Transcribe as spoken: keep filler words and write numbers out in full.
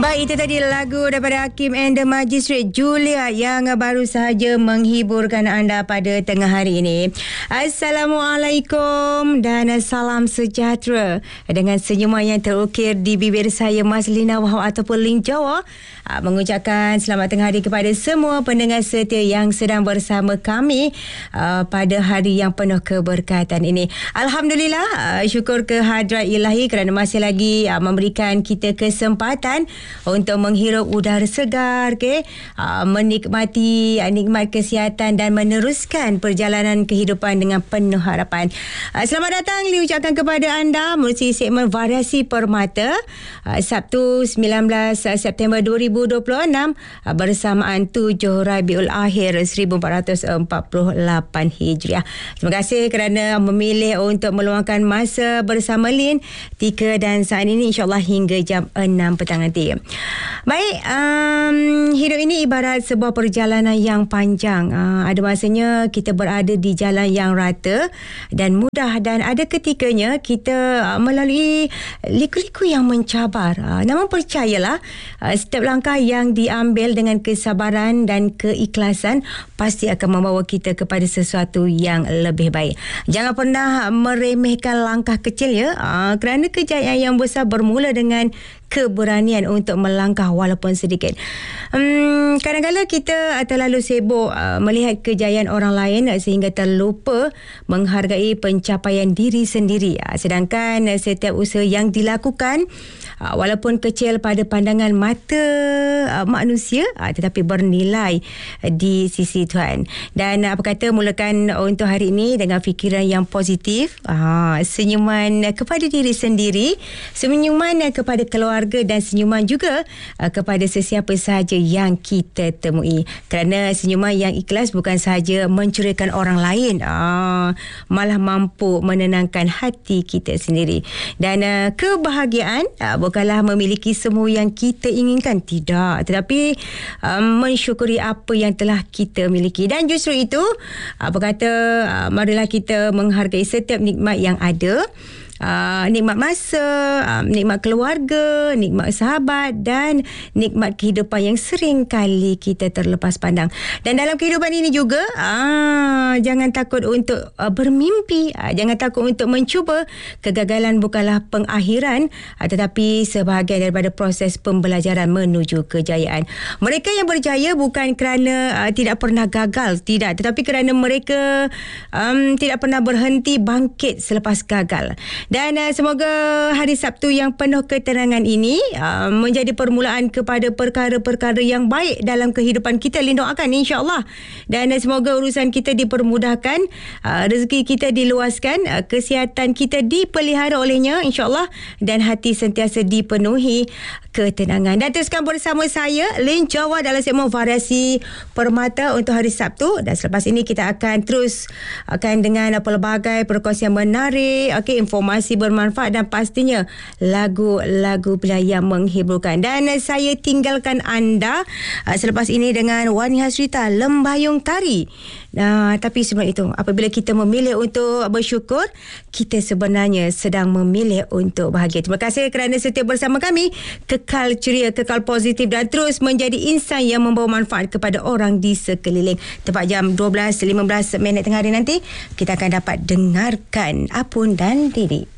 Baik, itu tadi lagu daripada Hakim and the Magistrate Julia yang baru sahaja menghiburkan anda pada tengah hari ini. Assalamualaikum dan salam sejahtera dengan senyuman yang terukir di bibir saya, Mas Lina Wahab ataupun Lin Jawa, mengucapkan selamat tengah hari kepada semua pendengar setia yang sedang bersama kami uh, pada hari yang penuh keberkatan ini. Alhamdulillah, uh, syukur kehadrat ilahi kerana masih lagi uh, memberikan kita kesempatan untuk menghirup udara segar, okay? uh, menikmati uh, nikmat kesihatan dan meneruskan perjalanan kehidupan dengan penuh harapan. Uh, selamat datang diucapkan kepada anda melalui segmen Variasi Permata uh, Sabtu sembilan belas September dua ribu dua puluh enam uh, bersamaan tujuh Rabiul Akhir seribu empat ratus empat puluh lapan Hijriah. Terima kasih kerana memilih untuk meluangkan masa bersama Lin, Tika dan saat ini insyaAllah hingga jam enam petang nanti. Baik, um, hidup ini ibarat sebuah perjalanan yang panjang. Uh, ada masanya kita berada di jalan yang rata dan mudah, dan ada ketikanya kita uh, melalui liku-liku yang mencabar. Uh, namun percayalah, uh, setiap langkah yang diambil dengan kesabaran dan keikhlasan pasti akan membawa kita kepada sesuatu yang lebih baik. Jangan pernah meremehkan langkah kecil, ya, uh, kerana kejayaan yang besar bermula dengan keberanian untuk melangkah walaupun sedikit. Hmm, kadang-kadang kita terlalu sibuk uh, melihat kejayaan orang lain uh, sehingga terlupa menghargai pencapaian diri sendiri. Uh, sedangkan uh, setiap usaha yang dilakukan uh, walaupun kecil pada pandangan mata uh, manusia uh, tetapi bernilai uh, di sisi Tuhan. Dan uh, apa kata, mulakan untuk hari ini dengan fikiran yang positif, uh, senyuman uh, kepada diri sendiri, senyuman uh, kepada keluarga dan senyuman juga uh, kepada sesiapa sahaja yang kita temui. Kerana senyuman yang ikhlas bukan sahaja mencuriakan orang lain, uh, malah mampu menenangkan hati kita sendiri. Dan uh, kebahagiaan uh, bukanlah memiliki semua yang kita inginkan, tidak, tetapi uh, mensyukuri apa yang telah kita miliki. Dan justru itu, apa kata, uh, marilah kita menghargai setiap nikmat yang ada. Uh, nikmat masa, uh, nikmat keluarga, nikmat sahabat dan nikmat kehidupan yang sering kali kita terlepas pandang. Dan dalam kehidupan ini juga, uh, jangan takut untuk uh, bermimpi, uh, jangan takut untuk mencuba. Kegagalan bukanlah pengakhiran, uh, tetapi sebahagian daripada proses pembelajaran menuju kejayaan. Mereka yang berjaya bukan kerana uh, tidak pernah gagal, tidak, tetapi kerana mereka um, tidak pernah berhenti bangkit selepas gagal. Dan uh, semoga hari Sabtu yang penuh keterangan ini uh, menjadi permulaan kepada perkara-perkara yang baik dalam kehidupan kita. Lin doakan, insya-Allah. Dan uh, semoga urusan kita dipermudahkan, uh, rezeki kita diluaskan, uh, kesihatan kita dipelihara olehnya, insya-Allah, dan hati sentiasa dipenuhi ketenangan. Dan teruskan bersama saya, Lin Jawa, dalam segmen Variasi Permata untuk hari Sabtu. Dan selepas ini kita akan terus akan dengan pelbagai perkongsian menarik, okey, informasi bermanfaat dan pastinya lagu-lagu pilihan yang menghiburkan. Dan saya tinggalkan anda uh, selepas ini dengan Wani Hasrita, Lembayung Tari. Nah, tapi sebelum itu, apabila kita memilih untuk bersyukur, kita sebenarnya sedang memilih untuk bahagia. Terima kasih kerana setia bersama kami. Kekal ceria, kekal positif dan terus menjadi insan yang membawa manfaat kepada orang di sekeliling. Tepat jam dua belas lima belas minit tengah hari nanti, kita akan dapat dengarkan Apun dan Didi.